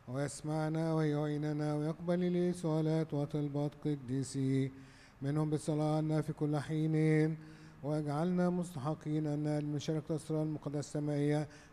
ويسمعنا ويعيننا ويقبل لي سؤالات وطلبات قديسي منهم بالصلاة عنا في كل حين، ويجعلنا مستحقين أن ننال من شركة الأسرار المقدسة السمائية